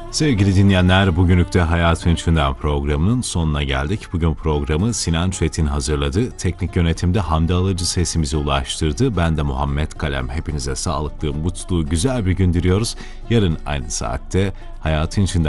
Sevgili dinleyenler, bugünlük de Hayatın İçinden programının sonuna geldik. Bugün programı Sinan Çetin hazırladı. Teknik yönetimde Hamdi Alıcı sesimize ulaştırdı. Ben de Muhammed Kalem. Hepinize sağlıklı, mutlu, güzel bir gün diliyoruz. Yarın aynı saatte Hayatın İçinden